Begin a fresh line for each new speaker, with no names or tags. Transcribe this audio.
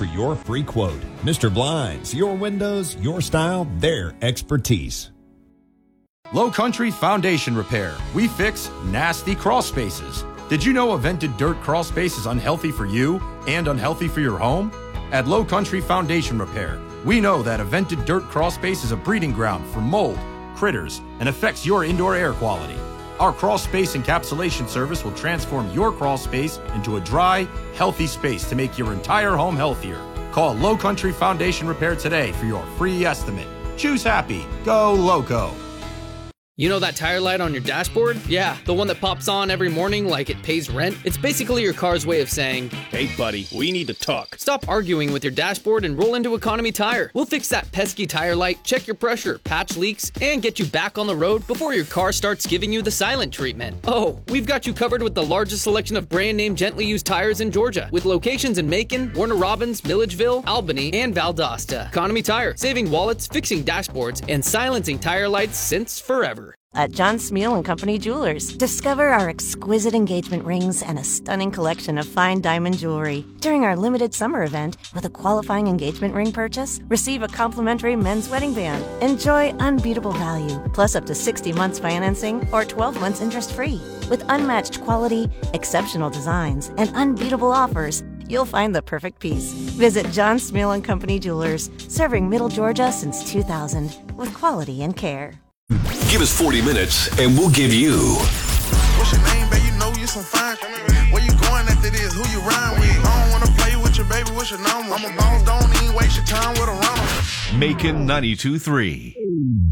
for your free quote. Mr. Blinds, your windows, your style, their expertise.
Low Country Foundation Repair. We fix nasty crawl spaces. Did you know a vented dirt crawl space is unhealthy for you and unhealthy for your home? At Low Country Foundation Repair, we know that a vented dirt crawl space is a breeding ground for mold, critters, and affects your indoor air quality. Our crawl space encapsulation service will transform your crawl space into a dry, healthy space to make your entire home healthier. Call Low Country Foundation Repair today for your free estimate. Choose happy. Go Loco.
You know that tire light on your dashboard? Yeah, the one that pops on every morning like it pays rent? It's basically your car's way of saying,
"Hey buddy, we need to talk."
Stop arguing with your dashboard and roll into Economy Tire. We'll fix that pesky tire light, check your pressure, patch leaks, and get you back on the road before your car starts giving you the silent treatment. Oh, we've got you covered with the largest selection of brand name gently used tires in Georgia, with locations in Macon, Warner Robins, Milledgeville, Albany, and Valdosta. Economy Tire, saving wallets, fixing dashboards, and silencing tire lights since forever.
At John Smeal & Company Jewelers, discover our exquisite engagement rings and a stunning collection of fine diamond jewelry. During our limited summer event, with a qualifying engagement ring purchase, receive a complimentary men's wedding band. Enjoy unbeatable value, plus up to 60 months financing or 12 months interest-free. With unmatched quality, exceptional designs, and unbeatable offers, you'll find the perfect piece. Visit John Smeal & Company Jewelers, serving Middle Georgia since 2000, with quality and care.
Give us 40 minutes and we'll give you.
What's your name, baby? You know you some fine. Where you going after this? Who you rhyme with? I don't wanna play with your baby. What's your number? I'm a boss, don't even waste your time with a runner.
Macon 92.3.